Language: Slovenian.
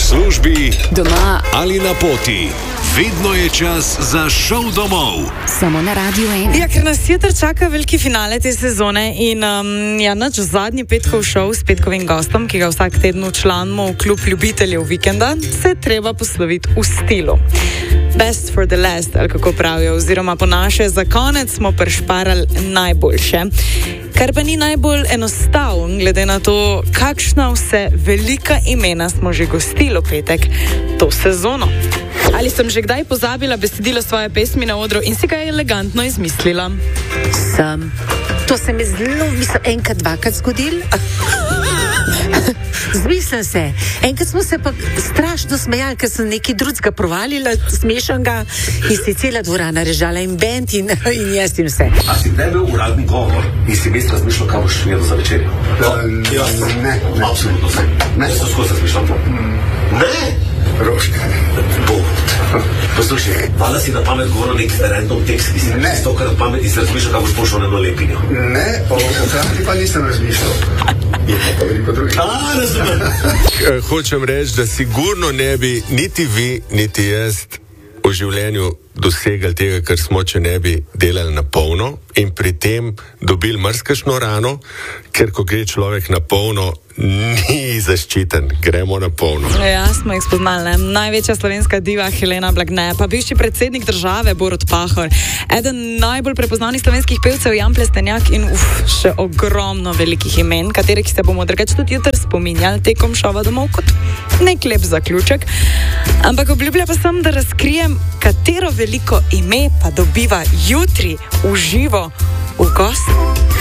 službi, doma ali na poti. Vedno je čas za šov domov. Samo na Radio 1. Ja, ker nas jutri čaka veliki finale te sezone in naš zadnji petkov šov s petkovim gostom, ki ga vsak teden včlanimo v klub ljubiteljev vikenda, se treba posloviti v stilu. Best for the last, ali kako pravijo, oziroma po naše za konec smo prešparali najboljše. Kar pa ni najbolj enostavno, glede na to, kakšna vse velika imena smo že gostili v petek to sezono. Ali sem že kdaj pozabila besedilo svoje pesmi na odru in si ga elegantno izmislila? Sem. To se mi zelo, enkrat, dvakrat zgodil. Zmislim se. Enkrat smo se pa strašno smejali, ker sem nekaj drugega provalila, smešnega, in si cela dvorana režala in bend in jaz in vse. A si kdaj bil uradni govor in si vmes razmišljal, kaj boš jedel za večerjo? Ne. Absolutno se. Jaz to skozi razmišljam. Ne? Roška. Poslušaj, vala si na pamet govoril nek random tekst, ki si ne stokaj na pamet in si razmišljal, kaj boš pošel na lepinjo. Ne, o hkrati pa nisem razmišljal. Je pa veliko drugih. Razumem. Hočem reči, da sigurno ne bi niti vi, niti jaz v življenju dosegali tega, kar smo, če ne bi delali na polno in pri tem dobili marsikšno rano, ker ko gre človek na polno, ni zaščiten, gremo na polno. Ja, smo jih spoznali, ne? Največja slovenska diva Helena Blagne, pa bivši predsednik države Borut Pahor, eden najbolj prepoznavnih slovenskih pevcev Jan Plestenjak in še ogromno velikih imen, katerih se bomo drugače tudi jutri spominjali tekom šova domov kot nek lep zaključek. Ampak obljublja pa sem, da razkrijem, katero veliko ime pa dobiva jutri v živo v gost